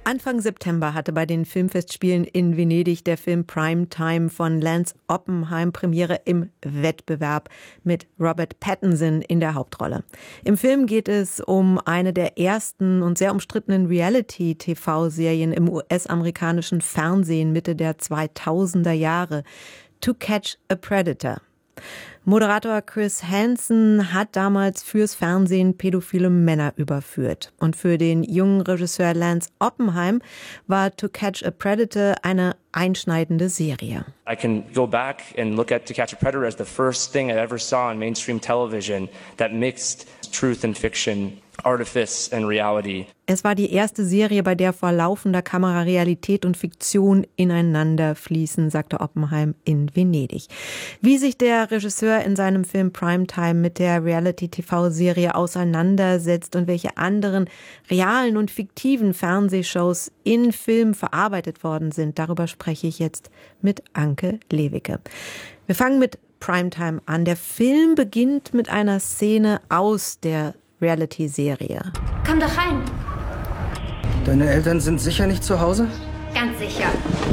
Anfang September hatte bei den Filmfestspielen in Venedig der Film Primetime von Lance Oppenheim Premiere im Wettbewerb mit Robert Pattinson in der Hauptrolle. Im Film geht es um eine der ersten und sehr umstrittenen Reality-TV-Serien im US-amerikanischen Fernsehen Mitte der 2000er Jahre, To Catch a Predator. Moderator Chris Hansen hat damals fürs Fernsehen pädophile Männer überführt. Und für den jungen Regisseur Lance Oppenheim war To Catch a Predator eine einschneidende Serie. I can go back and look at To Catch a Predator as the first thing I ever saw on mainstream television that mixed truth and fiction, artifice and reality. Es war die erste Serie, bei der vor laufender Kamera Realität und Fiktion ineinander fließen, sagte Oppenheim in Venedig. Wie sich der Regisseur in seinem Film Primetime mit der Reality-TV-Serie auseinandersetzt und welche anderen realen und fiktiven Fernsehshows in Film verarbeitet worden sind, darüber spreche ich jetzt mit Anke Lewicke. Wir fangen mit Primetime an. Der Film beginnt mit einer Szene aus der Reality-Serie. Komm doch rein. Deine Eltern sind sicher nicht zu Hause? Ganz sicher.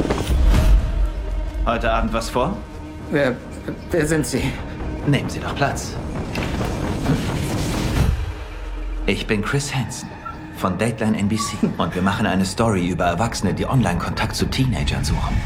Heute Abend was vor? Wer sind Sie? Nehmen Sie doch Platz. Ich bin Chris Hansen von Dateline NBC und wir machen eine Story über Erwachsene, die Online-Kontakt zu Teenagern suchen.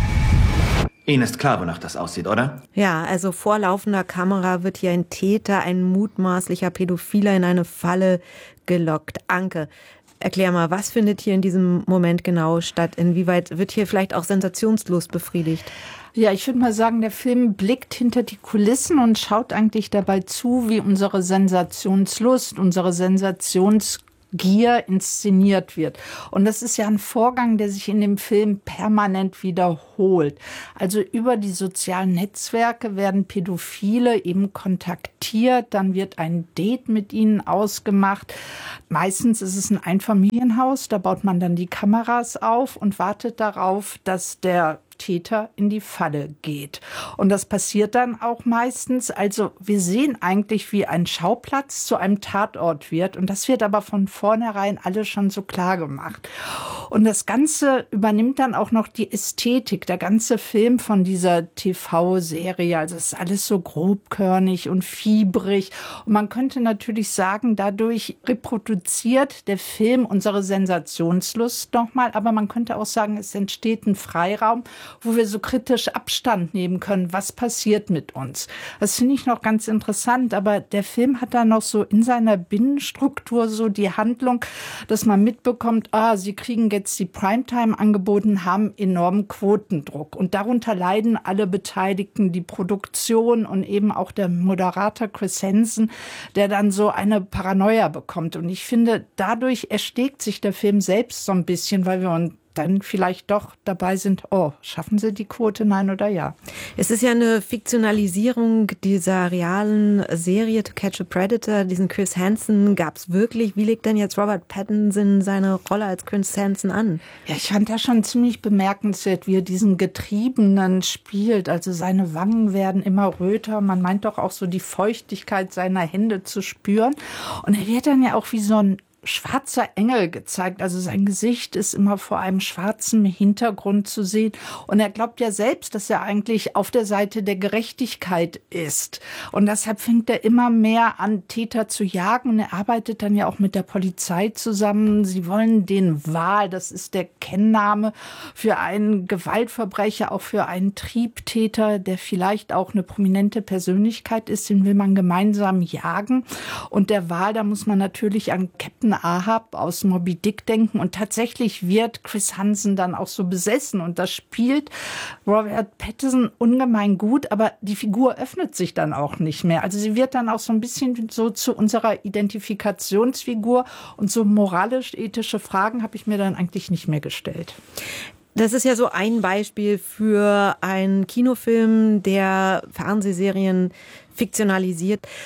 Ihnen ist klar, wonach das aussieht, oder? Ja, also vor laufender Kamera wird hier ein Täter, ein mutmaßlicher Pädophiler in eine Falle gelockt. Anke, erklär mal, was findet hier in diesem Moment genau statt? Inwieweit wird hier vielleicht auch Sensationslust befriedigt? Ja, ich würde mal sagen, der Film blickt hinter die Kulissen und schaut eigentlich dabei zu, wie unsere Sensationslust, unsere Sensationsgier inszeniert wird. Und das ist ja ein Vorgang, der sich in dem Film permanent wiederholt. Also über die sozialen Netzwerke werden Pädophile eben kontaktiert, dann wird ein Date mit ihnen ausgemacht. Meistens ist es ein Einfamilienhaus, da baut man dann die Kameras auf und wartet darauf, dass der Täter in die Falle geht. Und das passiert dann auch meistens. Also wir sehen eigentlich, wie ein Schauplatz zu einem Tatort wird. Und das wird aber von vornherein alles schon so klar gemacht. Und das Ganze übernimmt dann auch noch die Ästhetik. Der ganze Film von dieser TV-Serie. Also es ist alles so grobkörnig und fiebrig. Und man könnte natürlich sagen, dadurch reproduziert der Film unsere Sensationslust nochmal. Aber man könnte auch sagen, es entsteht ein Freiraum, wo wir so kritisch Abstand nehmen können, was passiert mit uns. Das finde ich noch ganz interessant, aber der Film hat da noch so in seiner Binnenstruktur so die Handlung, dass man mitbekommt, sie kriegen jetzt die Primetime angeboten, haben enormen Quotendruck und darunter leiden alle Beteiligten, die Produktion und eben auch der Moderator Chris Hansen, der dann so eine Paranoia bekommt. Und ich finde, dadurch ersteckt sich der Film selbst so ein bisschen, weil wir uns dann vielleicht doch dabei sind, schaffen sie die Quote, nein oder ja? Es ist ja eine Fiktionalisierung dieser realen Serie To Catch a Predator. Diesen Chris Hansen gab es wirklich. Wie legt denn jetzt Robert Pattinson seine Rolle als Chris Hansen an? Ja, ich fand das schon ziemlich bemerkenswert, wie er diesen Getriebenen spielt. Also seine Wangen werden immer röter. Man meint doch auch so die Feuchtigkeit seiner Hände zu spüren. Und er wird dann ja auch wie so ein schwarzer Engel gezeigt. Also sein Gesicht ist immer vor einem schwarzen Hintergrund zu sehen. Und er glaubt ja selbst, dass er eigentlich auf der Seite der Gerechtigkeit ist. Und deshalb fängt er immer mehr an, Täter zu jagen. Und er arbeitet dann ja auch mit der Polizei zusammen. Sie wollen den Wal, das ist der Kennname für einen Gewaltverbrecher, auch für einen Triebtäter, der vielleicht auch eine prominente Persönlichkeit ist. Den will man gemeinsam jagen. Und der Wal, da muss man natürlich an Captain Ahab aus Moby Dick denken und tatsächlich wird Chris Hansen dann auch so besessen und das spielt Robert Pattinson ungemein gut, aber die Figur öffnet sich dann auch nicht mehr. Also sie wird dann auch so ein bisschen so zu unserer Identifikationsfigur und so moralisch-ethische Fragen habe ich mir dann eigentlich nicht mehr gestellt. Das ist ja so ein Beispiel für einen Kinofilm, der Fernsehserien fiktionalisiert.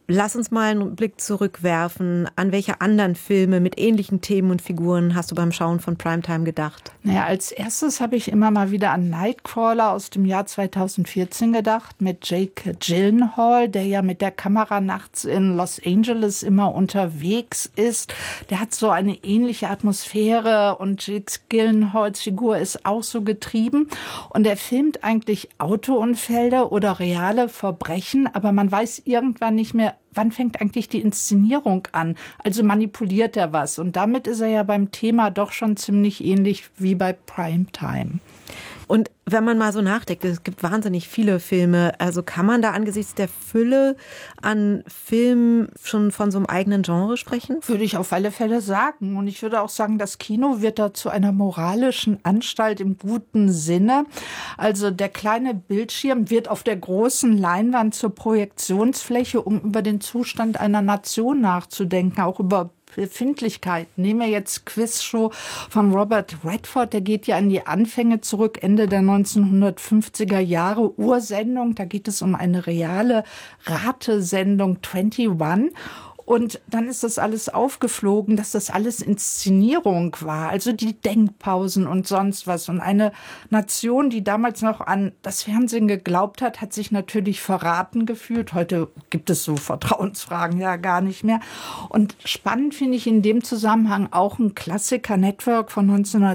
Lass uns mal einen Blick zurückwerfen. An welche anderen Filme mit ähnlichen Themen und Figuren hast du beim Schauen von Primetime gedacht? Naja, als erstes habe ich immer mal wieder an Nightcrawler aus dem Jahr 2014 gedacht, mit Jake Gyllenhaal, der ja mit der Kamera nachts in Los Angeles immer unterwegs ist. Der hat so eine ähnliche Atmosphäre und Jake Gyllenhaals Figur ist auch so getrieben. Und er filmt eigentlich Autounfälle oder reale Verbrechen, aber man weiß irgendwann nicht mehr, wann fängt eigentlich die Inszenierung an? Also manipuliert er was? Und damit ist er ja beim Thema doch schon ziemlich ähnlich wie bei Primetime. Und wenn man mal so nachdenkt, es gibt wahnsinnig viele Filme, also kann man da angesichts der Fülle an Filmen schon von so einem eigenen Genre sprechen? Würde ich auf alle Fälle sagen. Und ich würde auch sagen, das Kino wird da zu einer moralischen Anstalt im guten Sinne. Also der kleine Bildschirm wird auf der großen Leinwand zur Projektionsfläche, um über den Zustand einer Nation nachzudenken, auch über Befindlichkeit. Nehmen wir jetzt Quizshow von Robert Redford, der geht ja an die Anfänge zurück, Ende der 1950er Jahre, Ursendung, da geht es um eine reale Ratesendung 21. Und dann ist das alles aufgeflogen, dass das alles Inszenierung war, also die Denkpausen und sonst was. Und eine Nation, die damals noch an das Fernsehen geglaubt hat, hat sich natürlich verraten gefühlt. Heute gibt es so Vertrauensfragen ja gar nicht mehr. Und spannend finde ich in dem Zusammenhang auch ein Klassiker, Network von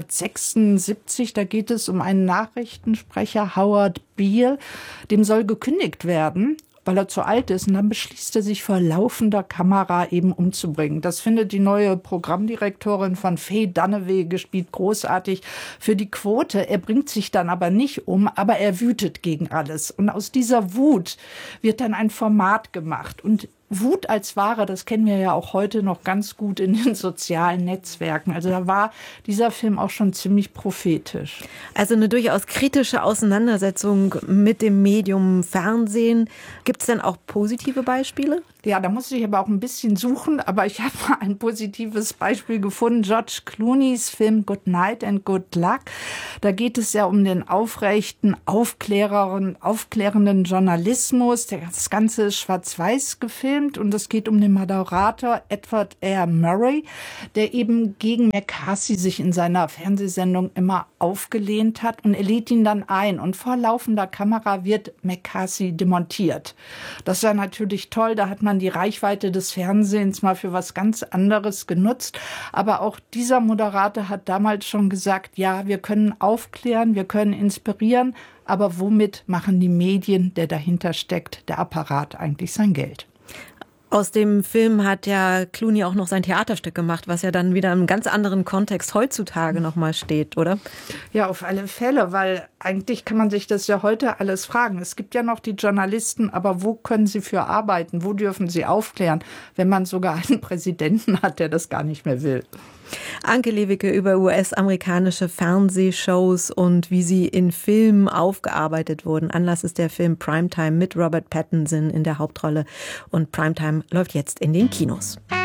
1976. Da geht es um einen Nachrichtensprecher, Howard Beale. Dem soll gekündigt werden, weil er zu alt ist. Und dann beschließt er sich vor laufender Kamera eben umzubringen. Das findet die neue Programmdirektorin von Faye Dunaway, gespielt großartig für die Quote. Er bringt sich dann aber nicht um, aber er wütet gegen alles. Und aus dieser Wut wird dann ein Format gemacht. Und Wut als Ware, das kennen wir ja auch heute noch ganz gut in den sozialen Netzwerken. Also da war dieser Film auch schon ziemlich prophetisch. Also eine durchaus kritische Auseinandersetzung mit dem Medium Fernsehen. Gibt es denn auch positive Beispiele? Ja, da musste ich aber auch ein bisschen suchen, aber ich habe mal ein positives Beispiel gefunden. George Clooneys Film Good Night and Good Luck. Da geht es ja um den aufrechten, aufklärenden Journalismus. Das Ganze ist schwarz-weiß gefilmt und es geht um den Moderator Edward R. Murray, der eben gegen McCarthy sich in seiner Fernsehsendung immer aufgelehnt hat, und er lädt ihn dann ein und vor laufender Kamera wird McCarthy demontiert. Das war natürlich toll, da hat man die Reichweite des Fernsehens mal für was ganz anderes genutzt. Aber auch dieser Moderator hat damals schon gesagt, ja, wir können aufklären, wir können inspirieren, aber womit machen die Medien, der dahinter steckt, der Apparat, eigentlich sein Geld? Aus dem Film hat ja Clooney auch noch sein Theaterstück gemacht, was ja dann wieder im ganz anderen Kontext heutzutage nochmal steht, oder? Ja, auf alle Fälle, weil eigentlich kann man sich das ja heute alles fragen. Es gibt ja noch die Journalisten, aber wo können sie für arbeiten? Wo dürfen sie aufklären, wenn man sogar einen Präsidenten hat, der das gar nicht mehr will? Anke Lewicke über US-amerikanische Fernsehshows und wie sie in Filmen aufgearbeitet wurden. Anlass ist der Film Primetime mit Robert Pattinson in der Hauptrolle. Und Primetime läuft jetzt in den Kinos.